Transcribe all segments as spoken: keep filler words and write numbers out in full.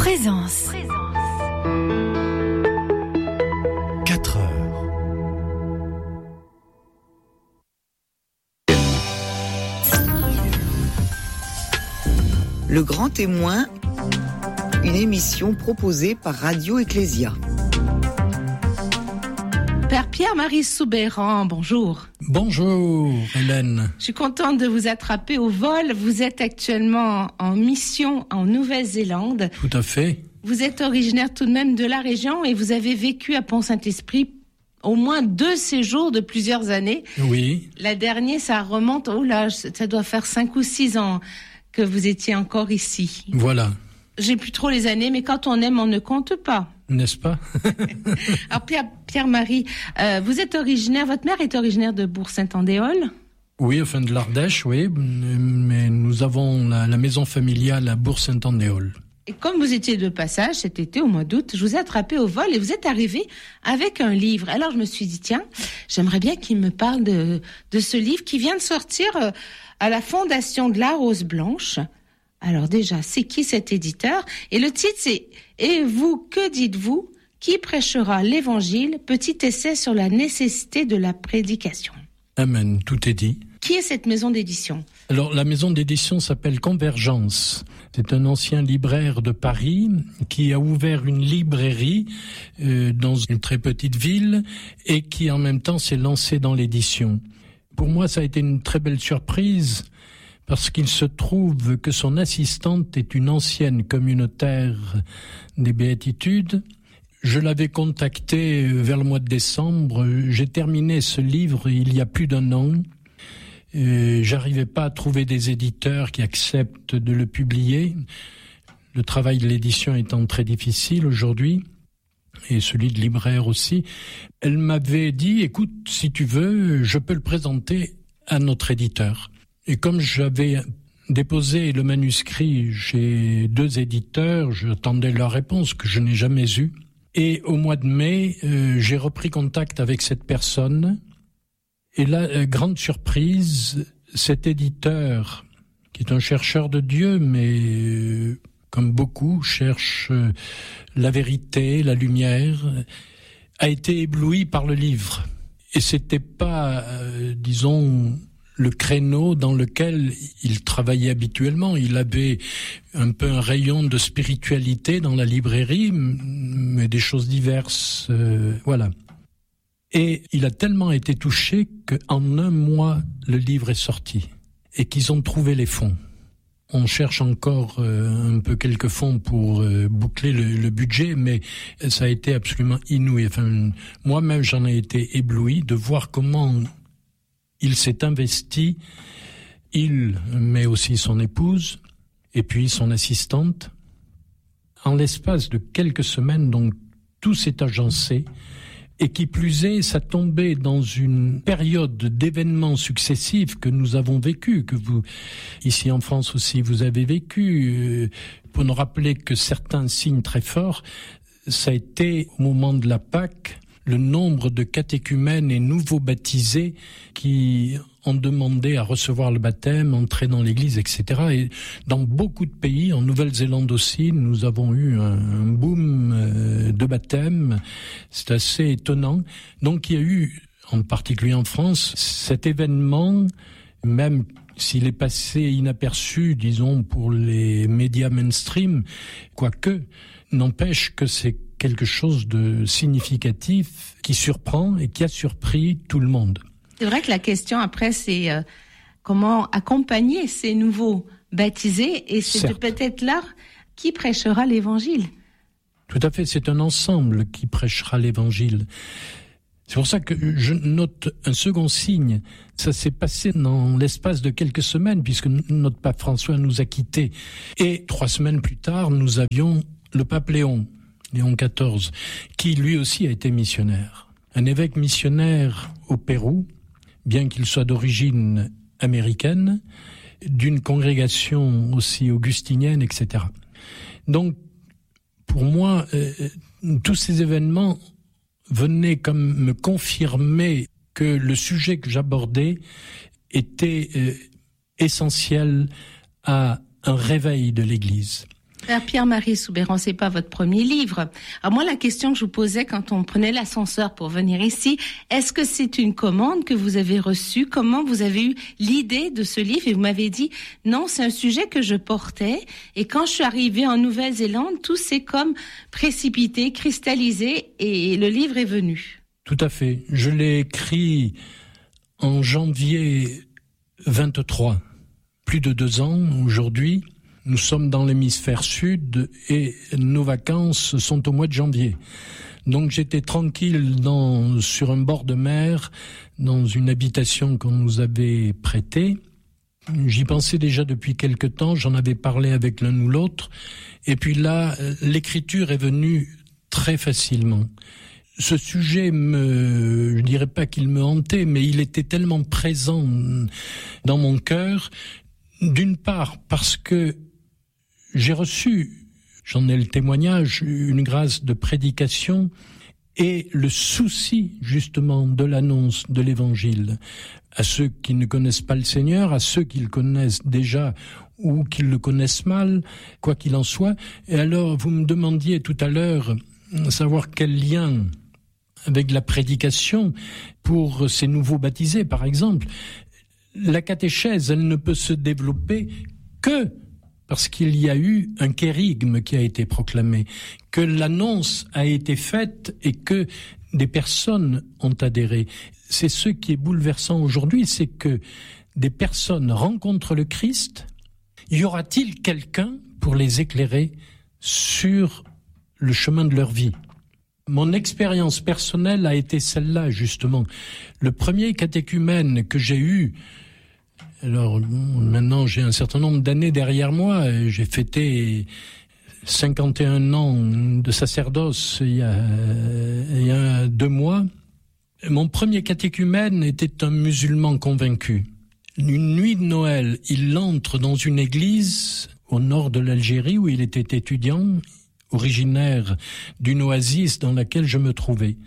Présence. quatre heures. Le Grand Témoin, une émission proposée par Radio Ecclésia. Père Pierre-Marie Soubeyran, bonjour. Bonjour Hélène. Je suis contente de vous attraper au vol. Vous êtes actuellement en mission en Nouvelle-Zélande. Tout à fait. Vous êtes originaire tout de même de la région et vous avez vécu à Pont-Saint-Esprit au moins deux séjours de plusieurs années. Oui. La dernière, ça remonte, oh là, ça doit faire cinq ou six ans que vous étiez encore ici. Voilà. J'ai plus trop les années, mais quand on aime, on ne compte pas. N'est-ce pas? Alors Pierre, Pierre-Marie, euh, vous êtes originaire, votre mère est originaire de Bourg-Saint-Andéol? Oui, enfin de l'Ardèche, oui, mais nous avons la, la maison familiale à Bourg-Saint-Andéol. Et comme vous étiez de passage cet été au mois d'août, je vous ai attrapé au vol et vous êtes arrivé avec un livre. Alors je me suis dit, tiens, j'aimerais bien qu'il me parle de, de ce livre qui vient de sortir à la Fondation de la Rose Blanche. Alors déjà, c'est qui cet éditeur? Et le titre, c'est « Et vous, que dites-vous? Qui prêchera l'Évangile? Petit essai sur la nécessité de la prédication. » Amen, tout est dit. Qui est cette maison d'édition? Alors, la maison d'édition s'appelle Convergence. C'est un ancien libraire de Paris qui a ouvert une librairie euh, dans une très petite ville et qui, en même temps, s'est lancé dans l'édition. Pour moi, ça a été une très belle surprise parce qu'il se trouve que son assistante est une ancienne communautaire des Béatitudes. Je l'avais contactée vers le mois de décembre. J'ai terminé ce livre il y a plus d'un an. Et j'arrivais pas à trouver des éditeurs qui acceptent de le publier. Le travail de l'édition étant très difficile aujourd'hui, et celui de libraire aussi. Elle m'avait dit, écoute, si tu veux, je peux le présenter à notre éditeur. Et comme j'avais déposé le manuscrit chez deux éditeurs, j'attendais leur réponse que je n'ai jamais eue. Et au mois de mai, euh, j'ai repris contact avec cette personne. Et là, euh, grande surprise, cet éditeur, qui est un chercheur de Dieu, mais euh, comme beaucoup, cherche euh, la vérité, la lumière, a été ébloui par le livre. Et c'était pas, euh, disons, le créneau dans lequel il travaillait habituellement. Il avait un peu un rayon de spiritualité dans la librairie, mais des choses diverses, euh, voilà. Et il a tellement été touché qu'en un mois, le livre est sorti et qu'ils ont trouvé les fonds. On cherche encore euh, un peu quelques fonds pour euh, boucler le, le budget, mais ça a été absolument inouï. Enfin, moi-même, j'en ai été ébloui de voir comment il s'est investi, il, mais aussi son épouse, et puis son assistante. En l'espace de quelques semaines, donc, tout s'est agencé. Et qui plus est, ça tombait dans une période d'événements successifs que nous avons vécu, que vous, ici en France aussi, vous avez vécu. Pour nous rappeler que certains signes très forts, ça a été au moment de la Pâque, le nombre de catéchumènes et nouveaux baptisés qui ont demandé à recevoir le baptême, entrer dans l'église, et cetera. Et dans beaucoup de pays, en Nouvelle-Zélande aussi, nous avons eu un, un boom de baptême. C'est assez étonnant. Donc il y a eu, en particulier en France, cet événement, même s'il est passé inaperçu, disons, pour les médias mainstream, quoique, n'empêche que c'est quelque chose de significatif qui surprend et qui a surpris tout le monde. C'est vrai que la question après, c'est euh, comment accompagner ces nouveaux baptisés, et c'est de peut-être là qui prêchera l'évangile. Tout à fait, c'est un ensemble qui prêchera l'évangile. C'est pour ça que je note un second signe. Ça s'est passé dans l'espace de quelques semaines, puisque notre pape François nous a quittés. Et trois semaines plus tard, nous avions le pape Léon, Léon quatorze, qui lui aussi a été missionnaire. Un évêque missionnaire au Pérou, bien qu'il soit d'origine américaine, d'une congrégation aussi augustinienne, et cetera. Donc, pour moi, euh, tous ces événements venaient comme me confirmer que le sujet que j'abordais était euh, essentiel à un réveil de l'Église. Père Pierre-Marie Soubeyran, c'est pas votre premier livre. Alors moi, la question que je vous posais quand on prenait l'ascenseur pour venir ici, est-ce que c'est une commande que vous avez reçue? Comment vous avez eu l'idée de ce livre? Et vous m'avez dit, non, c'est un sujet que je portais. Et quand je suis arrivée en Nouvelle-Zélande, tout s'est comme précipité, cristallisé, et le livre est venu. Tout à fait. Je l'ai écrit en janvier vingt-trois. Plus de deux ans aujourd'hui. Nous sommes dans l'hémisphère sud et nos vacances sont au mois de janvier. Donc j'étais tranquille dans, sur un bord de mer, dans une habitation qu'on nous avait prêtée. J'y pensais déjà depuis quelque temps, j'en avais parlé avec l'un ou l'autre. Et puis là, l'écriture est venue très facilement. Ce sujet me, je dirais pas qu'il me hantait, mais il était tellement présent dans mon cœur. D'une part, parce que j'ai reçu, j'en ai le témoignage, une grâce de prédication et le souci justement de l'annonce de l'Évangile à ceux qui ne connaissent pas le Seigneur, à ceux qui le connaissent déjà ou qui le connaissent mal, quoi qu'il en soit. Et alors, vous me demandiez tout à l'heure savoir quel lien avec la prédication pour ces nouveaux baptisés, par exemple. La catéchèse, elle ne peut se développer que parce qu'il y a eu un kérigme qui a été proclamé, que l'annonce a été faite et que des personnes ont adhéré. C'est ce qui est bouleversant aujourd'hui, c'est que des personnes rencontrent le Christ. Y aura-t-il quelqu'un pour les éclairer sur le chemin de leur vie? Mon expérience personnelle a été celle-là, justement. Le premier catéchumène que j'ai eu, alors maintenant j'ai un certain nombre d'années derrière moi, j'ai fêté cinquante et un ans de sacerdoce il y a, il y a deux mois. Mon premier catéchumène était un musulman convaincu. Une nuit de Noël, il entre dans une église au nord de l'Algérie où il était étudiant, originaire d'une oasis dans laquelle je me trouvais.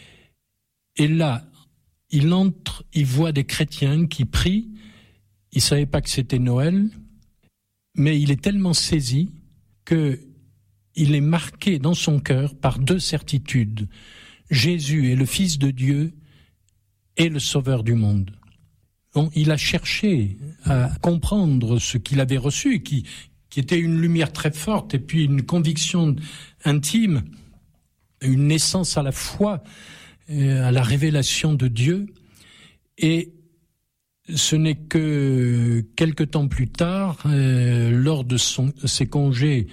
Et là, il entre, il voit des chrétiens qui prient. Il savait pas que c'était Noël, mais il est tellement saisi que il est marqué dans son cœur par deux certitudes. Jésus est le Fils de Dieu et le Sauveur du monde. Bon, il a cherché à comprendre ce qu'il avait reçu, qui, qui était une lumière très forte et puis une conviction intime, une naissance à la foi, à la révélation de Dieu. Et ce n'est que quelque temps plus tard, euh, lors de son, ses congés,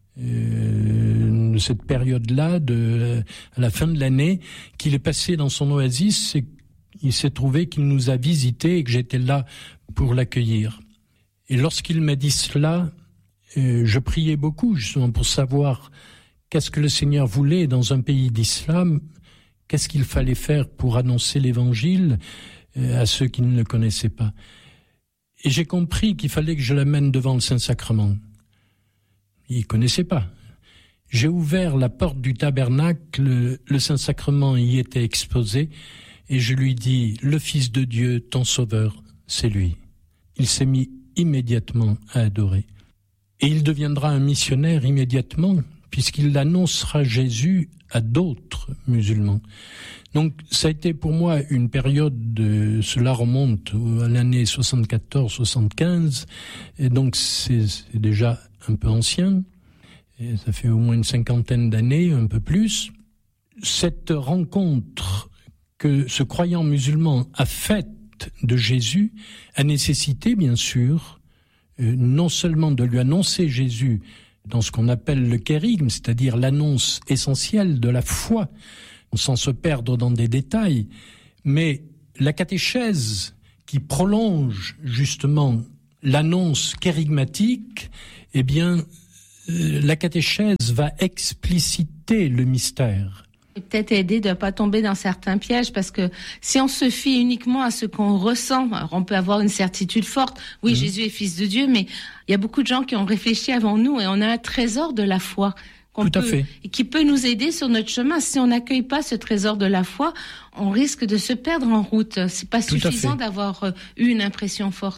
euh, de cette période-là, de, à la fin de l'année, qu'il est passé dans son oasis et il s'est trouvé qu'il nous a visités et que j'étais là pour l'accueillir. Et lorsqu'il m'a dit cela, euh, je priais beaucoup justement pour savoir qu'est-ce que le Seigneur voulait dans un pays d'islam, qu'est-ce qu'il fallait faire pour annoncer l'Évangile à ceux qui ne le connaissaient pas. Et j'ai compris qu'il fallait que je l'amène devant le Saint-Sacrement. Il ne connaissait pas. J'ai ouvert la porte du tabernacle, le, le Saint-Sacrement y était exposé, et je lui dis, le Fils de Dieu, ton Sauveur, c'est lui. Il s'est mis immédiatement à adorer. Et il deviendra un missionnaire immédiatement, puisqu'il annoncera Jésus à d'autres musulmans. Donc ça a été pour moi une période, de, cela remonte à l'année soixante-quatorze soixante-quinze, et donc c'est, c'est déjà un peu ancien, et ça fait au moins une cinquantaine d'années, un peu plus. Cette rencontre que ce croyant musulman a faite de Jésus a nécessité, bien sûr, euh, non seulement de lui annoncer Jésus dans ce qu'on appelle le kérigme, c'est-à-dire l'annonce essentielle de la foi, sans se perdre dans des détails, mais la catéchèse qui prolonge justement l'annonce kérigmatique, eh bien, euh, la catéchèse va expliciter le mystère. Et peut-être aider de ne pas tomber dans certains pièges, parce que si on se fie uniquement à ce qu'on ressent, alors on peut avoir une certitude forte, oui, mmh. Jésus est Fils de Dieu, mais il y a beaucoup de gens qui ont réfléchi avant nous et on a un trésor de la foi. Qu'on Tout à peut, fait. Et qui peut nous aider sur notre chemin. Si on n'accueille pas ce trésor de la foi, on risque de se perdre en route. C'est pas Tout suffisant d'avoir eu une impression forte.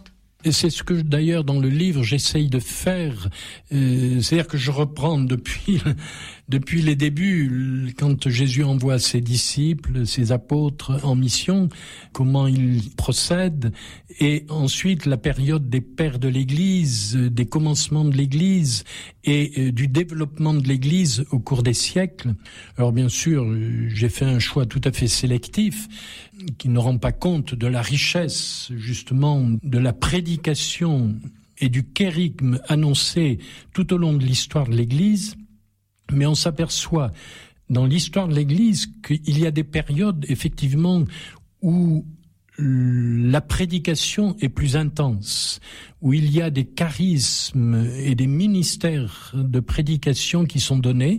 Et c'est ce que d'ailleurs dans le livre j'essaye de faire, euh, c'est-à-dire que je reprends depuis depuis les débuts, quand Jésus envoie ses disciples, ses apôtres en mission, comment ils procèdent, et ensuite la période des pères de l'Église, des commencements de l'Église et euh, du développement de l'Église au cours des siècles. Alors bien sûr, j'ai fait un choix tout à fait sélectif qui ne rend pas compte de la richesse justement de la prédication et du kérygme annoncé tout au long de l'histoire de l'Église, mais on s'aperçoit dans l'histoire de l'Église qu'il y a des périodes effectivement où la prédication est plus intense, où il y a des charismes et des ministères de prédication qui sont donnés,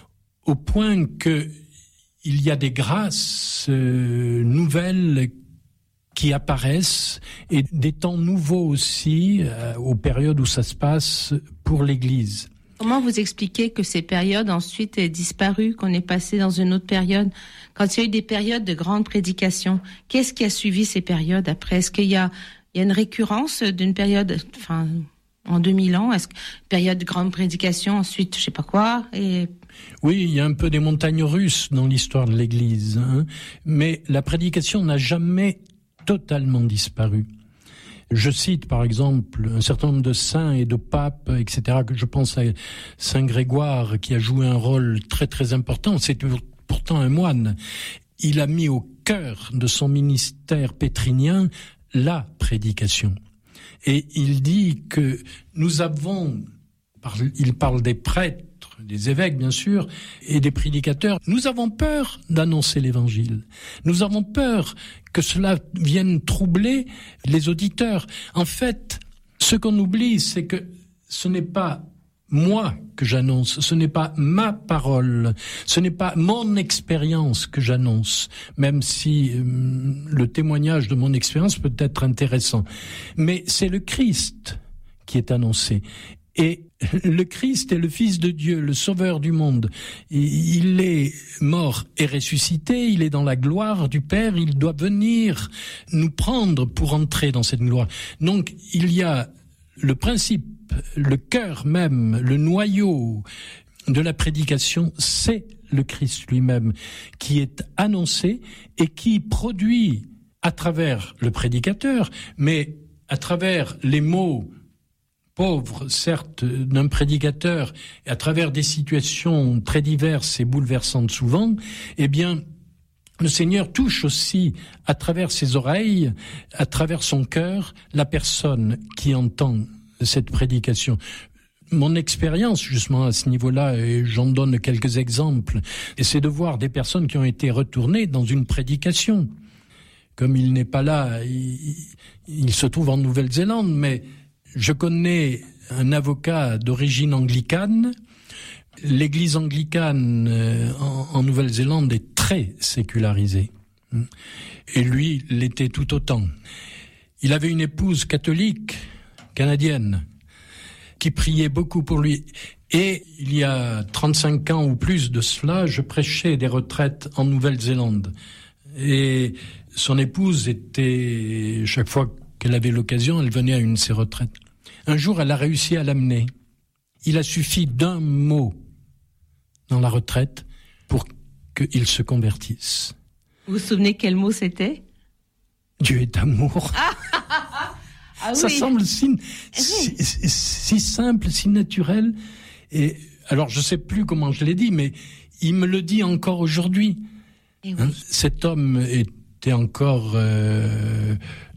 au point que il y a des grâces euh, nouvelles qui apparaissent et des temps nouveaux aussi euh, aux périodes où ça se passe pour l'Église. Comment vous expliquez que ces périodes ensuite aient disparu, qu'on est passé dans une autre période? Quand il y a eu des périodes de grande prédication, qu'est-ce qui a suivi ces périodes après? Est-ce qu'il y a, il y a une récurrence d'une période, enfin, en deux mille ans? Est-ce que période de grande prédication, ensuite, je sais pas quoi, et... Oui, il y a un peu des montagnes russes dans l'histoire de l'Église, hein, mais la prédication n'a jamais totalement disparu. Je cite par exemple un certain nombre de saints et de papes, et cetera, que je pense à Saint Grégoire qui a joué un rôle très très important. C'est pourtant un moine. Il a mis au cœur de son ministère pétrinien la prédication. Et il dit que nous avons, il parle des prêtres, des évêques bien sûr, et des prédicateurs, nous avons peur d'annoncer l'évangile. Nous avons peur que cela vienne troubler les auditeurs. En fait, ce qu'on oublie, c'est que ce n'est pas moi que j'annonce, ce n'est pas ma parole, ce n'est pas mon expérience que j'annonce, même si euh, le témoignage de mon expérience peut être intéressant. Mais c'est le Christ qui est annoncé. Et le Christ est le Fils de Dieu, le Sauveur du monde. Il est mort et ressuscité, il est dans la gloire du Père, il doit venir nous prendre pour entrer dans cette gloire. Donc il y a le principe, le cœur même, le noyau de la prédication, c'est le Christ lui-même qui est annoncé et qui produit à travers le prédicateur, mais à travers les mots pauvre, certes, d'un prédicateur, et à travers des situations très diverses et bouleversantes souvent, eh bien, le Seigneur touche aussi, à travers ses oreilles, à travers son cœur, la personne qui entend cette prédication. Mon expérience, justement, à ce niveau-là, et j'en donne quelques exemples, et c'est de voir des personnes qui ont été retournées dans une prédication. Comme il n'est pas là, il, il se trouve en Nouvelle-Zélande, mais je connais un avocat d'origine anglicane. L'église anglicane euh, en, en Nouvelle-Zélande est très sécularisée. Et lui l'était tout autant. Il avait une épouse catholique, canadienne, qui priait beaucoup pour lui. Et il y a trente-cinq ans ou plus de cela, je prêchais des retraites en Nouvelle-Zélande. Et son épouse était, chaque fois qu'elle avait l'occasion, elle venait à une de ses retraites. Un jour, elle a réussi à l'amener. Il a suffi d'un mot dans la retraite pour qu'il se convertisse. Vous vous souvenez quel mot c'était? Dieu est amour. Ah, ah Ça oui. semble si, Oui. si, si simple, si naturel. Et alors, je sais plus comment je l'ai dit, mais il me le dit encore aujourd'hui. Et oui. Hein, cet homme était encore euh,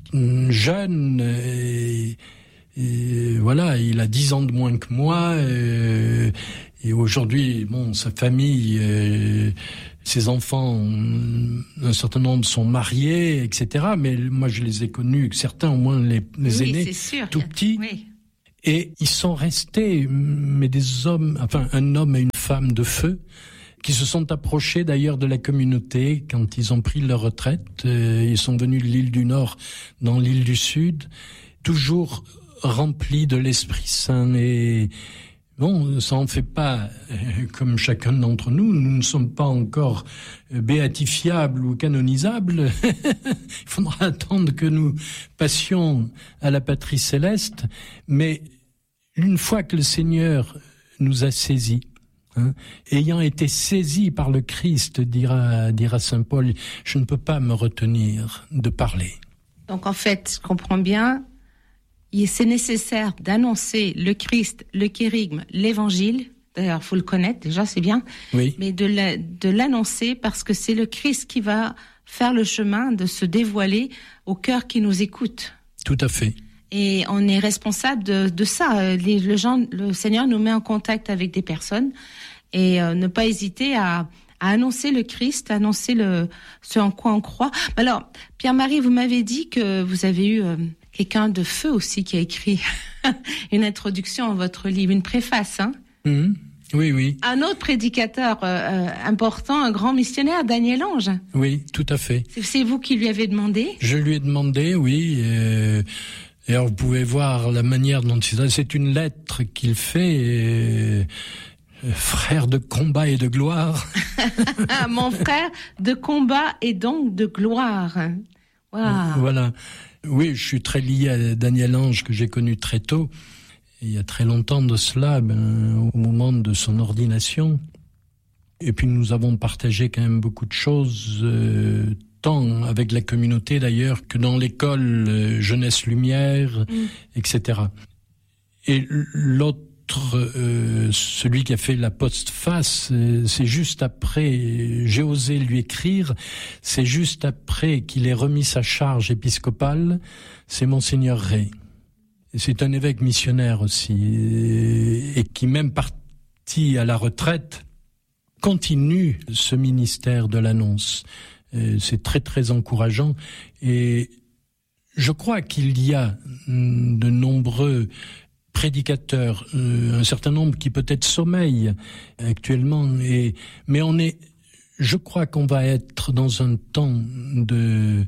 jeune et, et voilà, il a dix ans de moins que moi. Et, et aujourd'hui, bon, sa famille, euh, ses enfants, un certain nombre sont mariés, et cetera. Mais moi, je les ai connus, certains au moins les, les Oui, aînés, c'est sûr. tout petits. Oui. Et ils sont restés, mais des hommes, enfin un homme et une femme de feu, qui se sont approchés d'ailleurs de la communauté quand ils ont pris leur retraite. Euh, ils sont venus de l'île du Nord dans l'île du Sud, toujours remplis de l'Esprit Saint. Et Bon, ça en fait pas euh, comme chacun d'entre nous. Nous ne sommes pas encore euh, béatifiables ou canonisables. Il faudra attendre que nous passions à la patrie céleste. Mais une fois que le Seigneur nous a saisis, hein, ayant été saisi par le Christ, dira, dira saint Paul, je ne peux pas me retenir de parler. Donc en fait, je comprends bien, c'est nécessaire d'annoncer le Christ, le kérygme, l'évangile. D'ailleurs, il faut le connaître, déjà, c'est bien. Oui. Mais de, la, de l'annoncer parce que c'est le Christ qui va faire le chemin de se dévoiler au cœur qui nous écoute. Tout à fait. Et on est responsable de, de ça. Les, le, gens, le Seigneur nous met en contact avec des personnes et euh, ne pas hésiter à, à annoncer le Christ, annoncer le, ce en quoi on croit. Alors, Pierre-Marie, vous m'avez dit que vous avez eu... Euh, quelqu'un de feu aussi qui a écrit une introduction à votre livre, une préface. Hein mmh, oui, oui. Un autre prédicateur euh, important, un grand missionnaire, Daniel Ange. Oui, tout à fait. C'est, c'est vous qui lui avez demandé ? Je lui ai demandé, oui. Euh, et alors vous pouvez voir la manière dont il... C'est une lettre qu'il fait... Euh, frère de combat et de gloire. Mon frère de combat et donc de gloire. Wow. Voilà. Oui, je suis très lié à Daniel Ange, que j'ai connu très tôt. Et il y a très longtemps de cela, ben, au moment de son ordination. Et puis nous avons partagé quand même beaucoup de choses, euh, tant avec la communauté d'ailleurs, que dans l'école euh, Jeunesse Lumière, mmh. et cetera. Et l'autre, euh, celui qui a fait la postface, euh, c'est juste après, j'ai osé lui écrire, c'est juste après qu'il ait remis sa charge épiscopale, c'est Monseigneur Ray. C'est un évêque missionnaire aussi, et, et qui même parti à la retraite, continue ce ministère de l'annonce. Euh, c'est très très encourageant, et je crois qu'il y a de nombreux prédicateurs, euh, un certain nombre qui peut-être sommeillent actuellement, et, mais on est, je crois qu'on va être dans un temps de,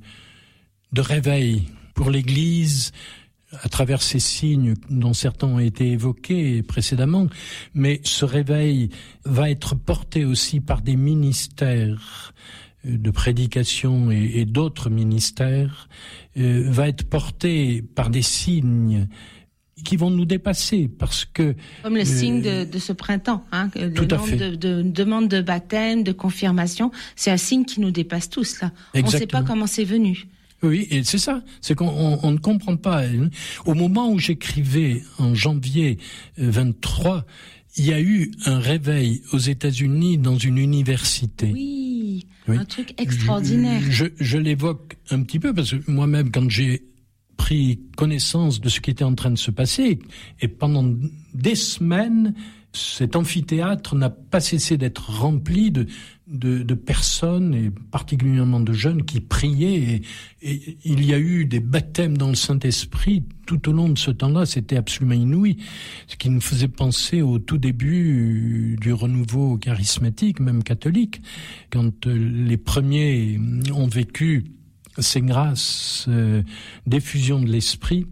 de réveil pour l'Église, à travers ces signes dont certains ont été évoqués précédemment, mais ce réveil va être porté aussi par des ministères de prédication et, et d'autres ministères, euh, va être porté par des signes qui vont nous dépasser, parce que... Comme le euh, signe de, de ce printemps, hein, le tout à nombre fait. de, de demande de baptême, de confirmation, c'est un signe qui nous dépasse tous, là. Exactement. On ne sait pas comment c'est venu. Oui, et c'est ça, c'est qu'on on, on ne comprend pas. Au moment où j'écrivais, en janvier vingt-trois, il y a eu un réveil aux États-Unis dans une université. Oui, oui. Un truc extraordinaire. Je, je, je l'évoque un petit peu, parce que moi-même, quand j'ai pris connaissance de ce qui était en train de se passer, et pendant des semaines, cet amphithéâtre n'a pas cessé d'être rempli de, de, de personnes, et particulièrement de jeunes, qui priaient, et, et il y a eu des baptêmes dans le Saint-Esprit tout au long de ce temps-là. C'était absolument inouï, ce qui nous faisait penser au tout début du renouveau charismatique, même catholique, quand les premiers ont vécu ces grâces euh, d'effusion de l'esprit.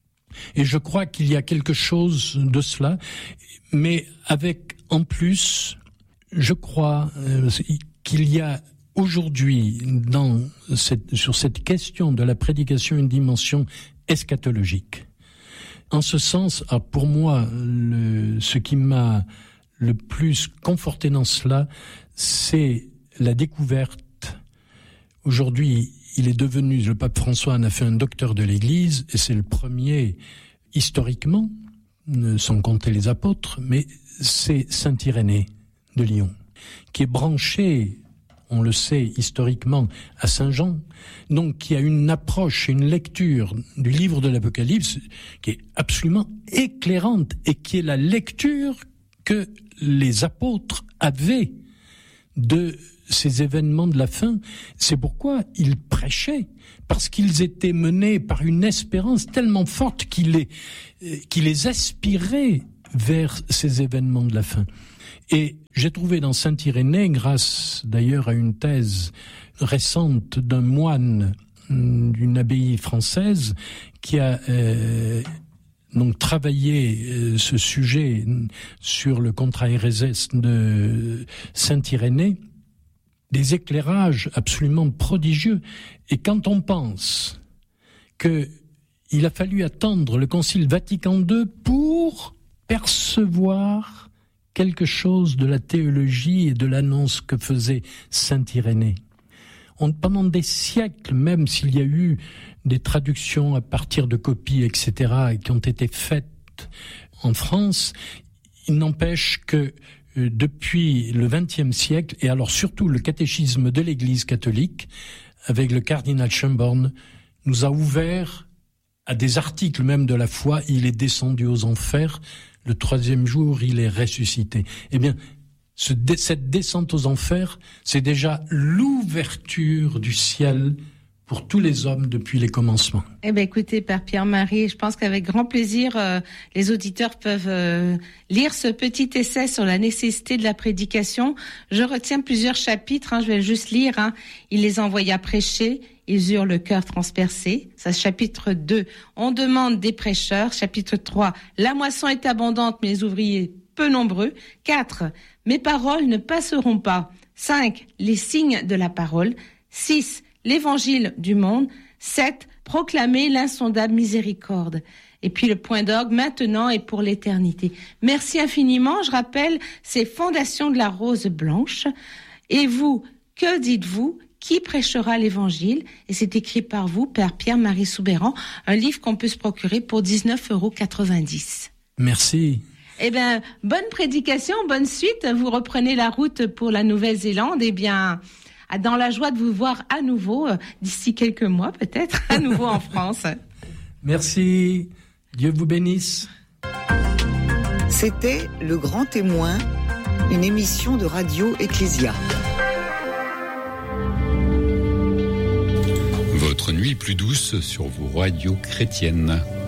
Et je crois qu'il y a quelque chose de cela, mais avec en plus, je crois euh, qu'il y a aujourd'hui dans cette, sur cette question de la prédication une dimension eschatologique. En ce sens, ah, pour moi, le, ce qui m'a le plus conforté dans cela, c'est la découverte. Aujourd'hui, il est devenu, le pape François en a fait un docteur de l'Église, et c'est le premier, historiquement, sans compter les apôtres, mais c'est saint Irénée de Lyon, qui est branché, on le sait historiquement, à Saint Jean, donc qui a une approche, une lecture du livre de l'Apocalypse qui est absolument éclairante, et qui est la lecture que les apôtres avaient de ces événements de la fin. C'est pourquoi ils prêchaient, parce qu'ils étaient menés par une espérance tellement forte qui les, qui les aspirait vers ces événements de la fin. Et j'ai trouvé dans saint Irénée, grâce d'ailleurs à une thèse récente d'un moine d'une abbaye française qui a euh, donc travaillé euh, ce sujet sur le contrat R S S de Saint-Irénée, des éclairages absolument prodigieux. Et quand on pense qu'il a fallu attendre le Concile Vatican deux pour percevoir quelque chose de la théologie et de l'annonce que faisait Saint-Irénée. On, pendant des siècles, même s'il y a eu des traductions à partir de copies, et cetera, qui ont été faites en France, il n'empêche que euh, depuis le vingtième siècle, et alors surtout le catéchisme de l'Église catholique, avec le cardinal Schönborn, nous a ouvert à des articles même de la foi. Il est descendu aux enfers, le troisième jour il est ressuscité. Eh bien, ce, cette descente aux enfers, c'est déjà l'ouverture du ciel pour tous les hommes depuis les commencements. Eh bien, écoutez, Père Pierre-Marie, je pense qu'avec grand plaisir, euh, les auditeurs peuvent euh, lire ce petit essai sur la nécessité de la prédication. Je retiens plusieurs chapitres, hein, je vais juste lire. Hein. Il les envoya prêcher, ils eurent le cœur transpercé. Ça, chapitre deux. On demande des prêcheurs. Chapitre trois. La moisson est abondante, mais les ouvriers peu nombreux. quatre. Mes paroles ne passeront pas. cinq. Les signes de la parole. six. L'évangile du monde. sept. Proclamer l'insondable miséricorde. Et puis le point d'orgue, maintenant et pour l'éternité. Merci infiniment. Je rappelle, c'est Fondation de la Rose Blanche. Et vous, que dites-vous ? Qui prêchera l'évangile? Et c'est écrit par vous, Père Pierre-Marie Soubeyran, un livre qu'on peut se procurer pour dix-neuf euros quatre-vingt-dix. Merci. Eh bien, bonne prédication, bonne suite. Vous reprenez la route pour la Nouvelle-Zélande. Eh bien, dans la joie de vous voir à nouveau, d'ici quelques mois peut-être, à nouveau en France. Merci. Dieu vous bénisse. C'était Le Grand Témoin, une émission de Radio Ecclésia. Votre nuit plus douce sur vos radios chrétiennes.